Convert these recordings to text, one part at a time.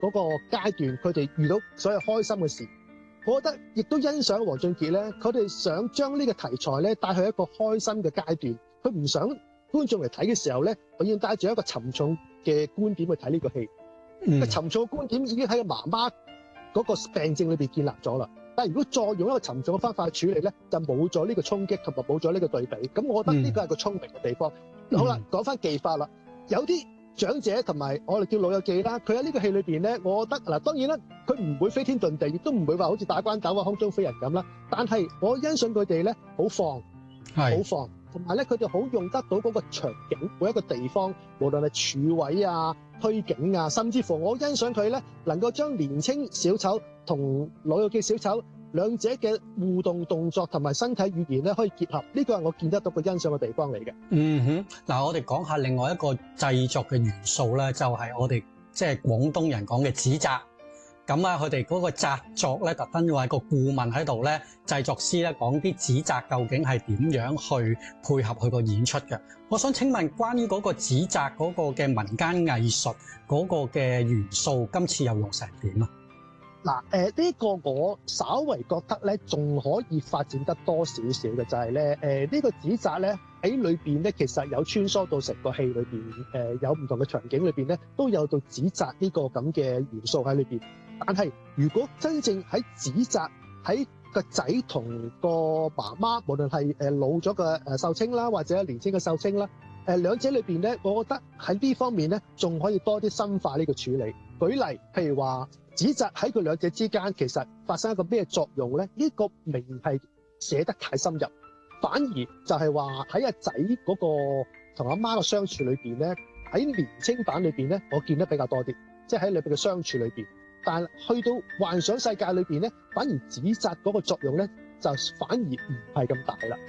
嗰個階段，佢哋遇到所有開心嘅事。我覺得亦都欣賞黃俊傑咧，佢哋想將呢個題材咧帶去一個開心嘅階段，佢唔想觀眾嚟睇嘅時候咧，永遠帶住一個沉重嘅觀點去睇呢個戲。個沉重嘅觀點已經喺個媽媽嗰個病症裏邊建立咗啦。但係如果再用一個沉重嘅方法去處理咧，就冇咗呢個衝擊同埋冇咗呢個對比。咁我覺得呢個係個聰明嘅地方。好啦，講翻技法啦，有啲長者同埋我哋叫老友記啦，佢喺呢個戲裏邊咧，我覺得嗱，當然啦，佢唔會飛天遁地，亦都唔會話好似打關鬥啊、空中飛人咁啦。但係我欣賞佢哋咧，好放，好放，同埋咧佢哋好用得到嗰個場景，每一個地方，無論係柱位啊、推景啊，甚至乎我欣賞佢咧，能夠將年青小丑同老友記小丑兩者嘅互動動作同埋身體語言咧，可以結合，呢個係我見得到個欣賞嘅地方嚟嘅。 嗱，我哋講下另外一個製作嘅元素咧，就係我哋即係廣東人講嘅紙紮。咁啊，佢哋嗰個紮作咧，特登話個顧問喺度咧，製作師咧講啲紙紮究竟係點樣去配合佢個演出嘅。我想請問，關於嗰個紙紮嗰個嘅民間藝術嗰個嘅元素，今次又用成點啊？ 嗱，呢個我稍為覺得咧，仲可以發展得多少少嘅就係咧，呢個紙紮咧喺裏邊咧，其實有穿梭到成個戲裏邊，有唔同嘅場景裏邊咧，都有到紙紮呢個咁嘅元素喺裏邊。但係如果真正喺紙紮喺個仔同個媽媽，無論係老咗嘅秀清啦，或者年輕嘅秀清啦，兩者裏邊咧，我覺得喺呢方面咧，仲可以多啲深化呢個處理。舉例，譬如話紙紮喺佢兩者之間，其實發生一個咩作用咧？呢個明係寫得太深入，反而就係話喺阿仔嗰個同阿媽嘅相處裏邊咧，喺年青版裏邊咧，我見得比較多啲，即係喺裏邊嘅相處裏邊。但去到幻想世界裏邊咧，反而紙紮嗰個作用咧，就反而唔係咁大啦。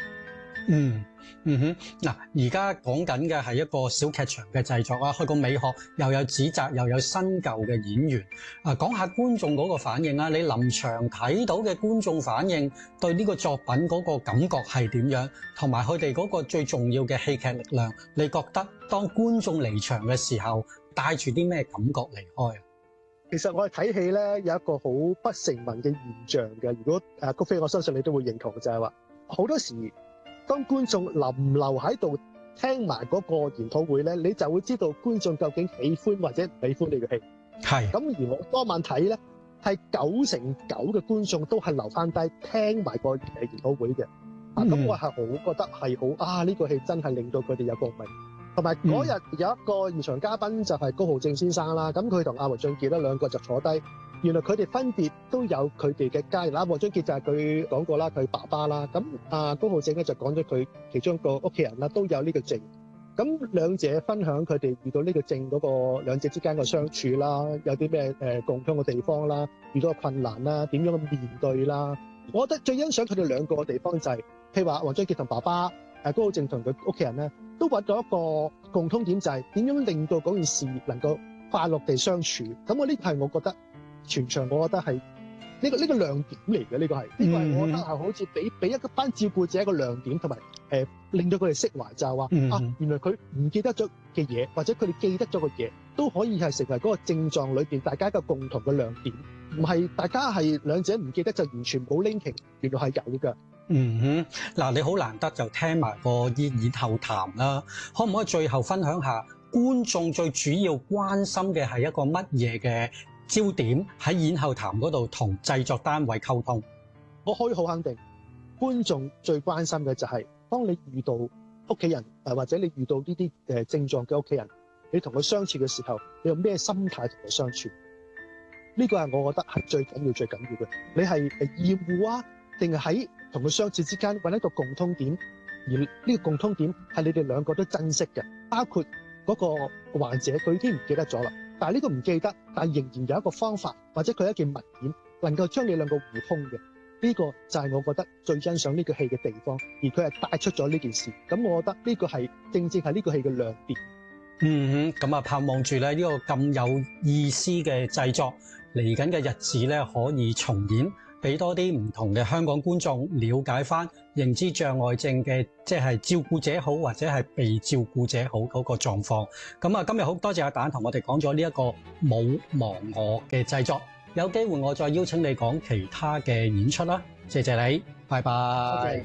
嗱，而家講緊嘅係一個小劇場嘅製作啊，佢個美學又有紙紮，又有新舊嘅演員。講下觀眾嗰個反應啊，你臨場睇到嘅觀眾反應，對呢個作品嗰個感覺係點樣？同埋佢哋嗰個最重要嘅戲劇力量，你覺得當觀眾離場嘅時候，帶住啲咩感覺離開啊？ 其實我哋睇戲咧，有一個好不成文嘅現象嘅。如果谷飛，我相信你都會認同，就係話好多時當觀眾留唔留喺度聽埋嗰個研討會咧，你就會知道觀眾究竟喜歡或者唔喜歡你嘅戲。係咁，而我當晚睇咧，係9成9嘅觀眾都係留翻低聽埋個研討會嘅。咁我係好覺得係好啊！呢個戲真係令到佢哋有共鳴。同埋嗰日有一個現場嘉賓就係高浩正先生啦，咁佢同阿黃俊傑咧兩個就坐低，原來佢哋分別都有佢哋嘅家人啦。黃俊傑就係佢講過啦，佢爸爸啦，咁高浩正咧就講咗佢其中一個屋企人啦，都有呢個症。咁兩者分享佢哋遇到呢個症嗰個兩者之間嘅相處啦，有啲咩共通嘅地方啦，遇到嘅困難啦，點樣去面對啦。我覺得最欣賞佢哋兩個嘅地方就係，譬如話黃俊傑同爸爸，高浩正同佢屋企人咧，都揾到一個共通點，就係點樣令到嗰件事能夠快樂地相處。咁我呢個係我覺得全場，我覺得係呢個亮點嚟嘅。呢個係我覺得係好似俾一班照顧者一個亮點，同埋令到佢哋釋懷，就係話原來佢唔記得咗嘅嘢，或者佢哋記得咗嘅嘢，都可以係成為嗰個症狀裏邊大家一個共同嘅亮點，唔係大家係兩者唔記得就完全冇 linking，原來係有㗎。 嗱，你好難得就聽埋個演後談啦，可唔可以最後分享下觀眾最主要關心嘅係一個乜嘢嘅焦點，喺演後談嗰度同製作單位溝通？ 我可以好肯定，觀眾最關心嘅就係當你遇到屋企人或者你遇到呢啲症狀嘅屋企人，你同佢相處嘅時候，你用咩心態同佢相處？呢個係我覺得係最緊要最緊要嘅。你係厭惡啊，定係喺同佢相處之間揾一個共通點，而呢個共通點係你哋兩個都珍惜嘅，包括嗰個患者佢已經唔記得咗啦，但係呢個唔記得，但係仍然有一個方法或者佢一件物件能夠將你兩個互通嘅，呢個就係我覺得最欣賞呢個戲嘅地方，而佢係帶出咗呢件事，咁我覺得呢個係正正係呢個戲嘅亮點。 咁盼望住咧呢個咁有意思嘅製作嚟緊嘅日子咧可以重演。 俾多啲唔同嘅香港觀眾了解翻認知障礙症嘅即係照顧者好或者係被照顧者好嗰個狀況。咁啊，今日好多謝阿蛋同我哋講咗呢一個冇忘我嘅製作。有機會我再邀請你講其他嘅演出啦。謝謝你，拜拜。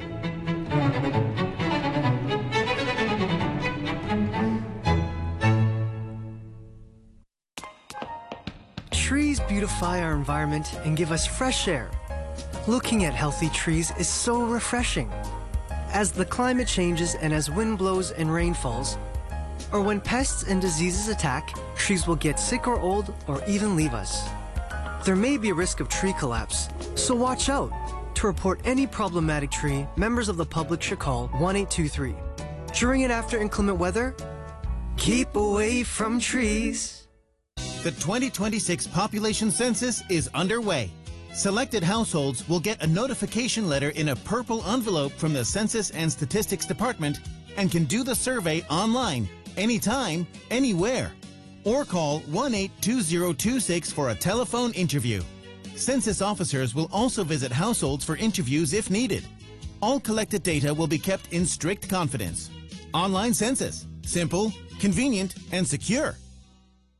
Trees beautify our environment and give us fresh air. Looking at healthy trees is so refreshing. As the climate changes and as wind blows and rain falls, or when pests and diseases attack, trees will get sick or old or even leave us. There may be a risk of tree collapse, so watch out. To report any problematic tree, members of the public should call 1-823. During and after inclement weather, keep away from trees. The 2026 population census is underway. Selected households will get a notification letter in a purple envelope from the Census and Statistics Department and can do the survey online, anytime, anywhere. Or call 1-82026 for a telephone interview. Census officers will also visit households for interviews if needed. All collected data will be kept in strict confidence. Online census. Simple, convenient, and secure.